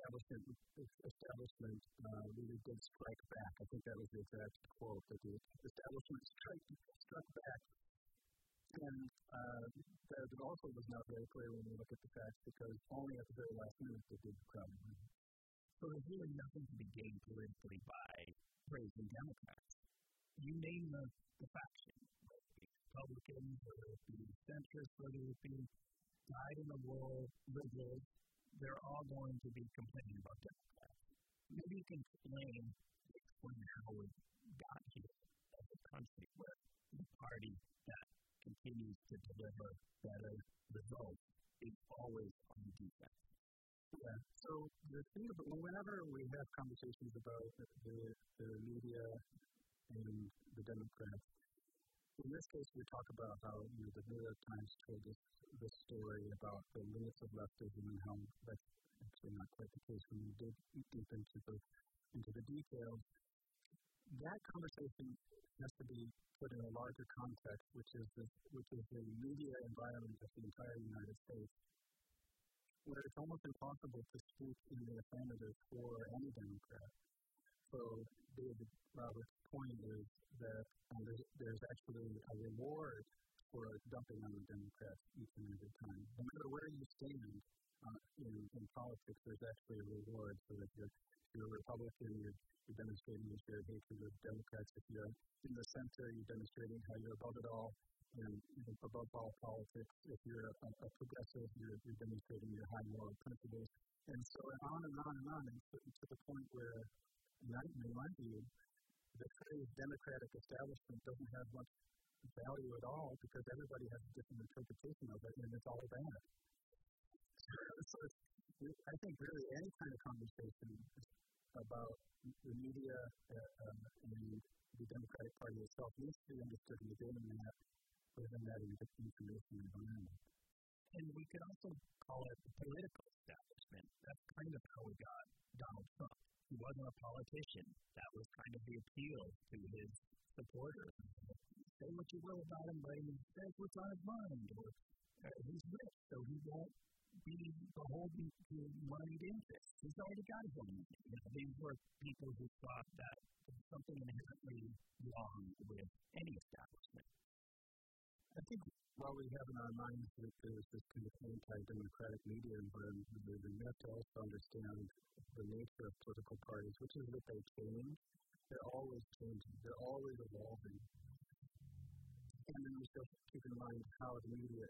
establishment really did strike back. I think that was the exact quote, that the establishment struck back. And that also was not very clear when you look at the facts, because only at the very last minute did the crowd win. So there's really nothing to be gained politically by praising Democrats. You name the faction, whether it be Republicans, whether it be centrists, whether it be dyed-in-the-wool liberals, they're all going to be complaining about Democrats. Maybe you can explain how we got here as a country where the party that continues to deliver better results is always on the defense. Yeah. So the thing about whenever we have conversations about the media and the Democrats, in this case we talk about how the New York Times told us this story about the limits of leftism and how that's actually not quite the case when you dig deep into the details. That conversation has to be put in a larger context, which is the media environment of the entire United States, where it's almost impossible to speak in the affirmative for any Democrat. So David Roberts' point is that there's actually a reward for dumping on the Democrats each and every time. No matter where you stand in politics, there's actually a reward. So if you're a Republican, you're demonstrating your shared hatred of Democrats. If you're in the center, you're demonstrating how you're above it all and above all politics. If you're a progressive, you're demonstrating your high moral principles. And so on and on and on, and to the point where, in my view, the phrase democratic establishment doesn't have much value at all, because everybody has a different interpretation of it, and it's all bad. So I think really any kind of conversation about the media and the Democratic Party itself needs to be understood within that information environment. And we could also call it the political establishment. That's kind of how we got Donald Trump. He wasn't a politician. That was kind of the appeal to his supporters. Say what you will about him, but he says what's on his mind. Or he's rich, so he won't be beholden to moneyed interests. He's already got his own money. These were people who thought that there was something inherently wrong with any establishment. I think while we have in our minds that there's this kind of anti-democratic media environment, we have to also understand the nature of political parties, which is that they change. They're always changing. They're always evolving. And then we still keep in mind how the media